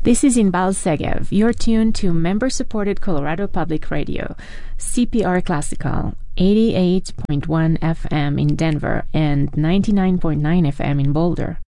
This is Inbal Segev. You're tuned to member-supported Colorado Public Radio, CPR Classical, 88.1 FM in Denver and 99.9 FM in Boulder.